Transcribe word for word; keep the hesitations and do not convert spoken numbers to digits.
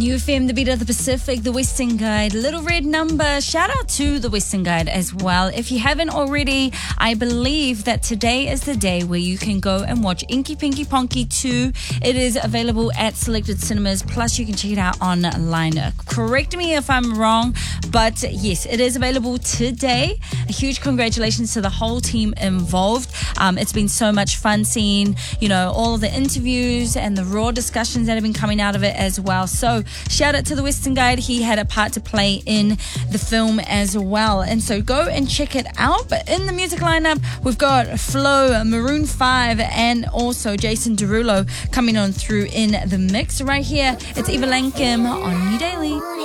U F M, the beat of the Pacific, the Western Guide, Little Red Number. Shout out to the Western Guide as well. If you haven't already, I believe that today is the day where you can go and watch Inky Pinky Ponky two. It is available at selected cinemas, plus you can check it out online. Correct me if I'm wrong, but yes, it is available today. A huge congratulations to the whole team involved. Um, it's been so much fun seeing, you know, all of the interviews and the raw discussions that have been coming out of it as well. So shout out to the Western Guide. He had a part to play in the film as well. And so go and check it out. But in the music lineup, we've got Flo, Maroon five, and also Jason Derulo coming on through in the mix right here. It's Eva Lankum on New Daily.